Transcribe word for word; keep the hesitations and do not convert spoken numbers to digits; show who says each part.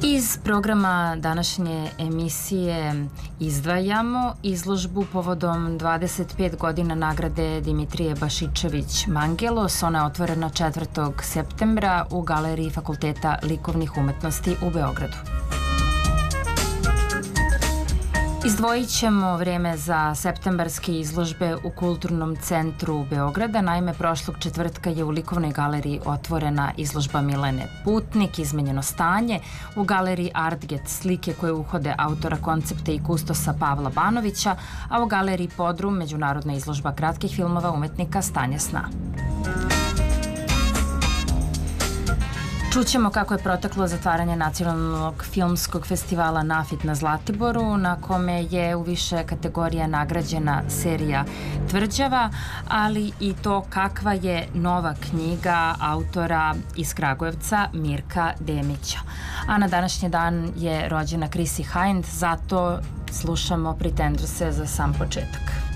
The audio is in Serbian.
Speaker 1: Iz programa današnje emisije izdvajamo izložbu povodom dvadeset pet godina nagrade Dimitrije Bašičević Mangelos. Ona je otvorena četvrtog septembra u Galeriji Fakulteta likovnih umetnosti u Beogradu. Izdvojit ćemo vreme za septembarske izložbe u Kulturnom centru Beograda. Naime, prošlog četvrtka je u Likovnoj galeriji otvorena izložba Milene Putnik, Izmenjeno stanje, u galeriji Artget slike koje uhode autora koncepta i kustosa Pavla Banovića, a u galeriji Podrum međunarodna izložba kratkih filmova umetnika Stanja sna. Čućemo kako je proteklo zatvaranje Nacionalnog filmskog festivala NAFIT na Zlatiboru, na kome je u više kategorija nagrađena serija Tvrđava, ali i to kakva je nova knjiga autora iz Kragujevca Mirka Demića. A na današnji dan je rođena Chrissie Hynde, zato slušamo Pretender se za sam početak.